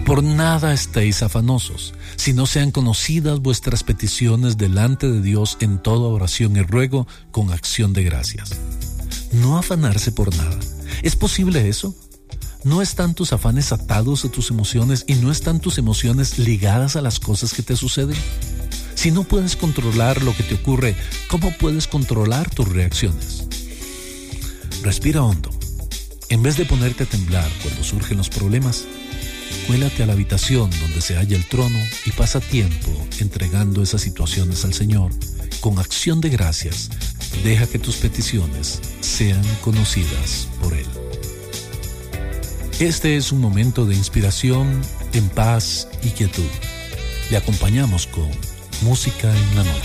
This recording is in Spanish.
Por nada estéis afanosos, sino sean conocidas vuestras peticiones delante de Dios en toda oración y ruego con acción de gracias. No afanarse por nada. ¿Es posible eso? ¿No están tus afanes atados a tus emociones y no están tus emociones ligadas a las cosas que te suceden? Si no puedes controlar lo que te ocurre, ¿cómo puedes controlar tus reacciones? Respira hondo. En vez de ponerte a temblar cuando surgen los problemas, cuélate a la habitación donde se halla el trono y pasa tiempo entregando esas situaciones al Señor. Con acción de gracias, deja que tus peticiones sean conocidas por Él. Este es un momento de inspiración, en paz y quietud. Le acompañamos con Música en la Noche.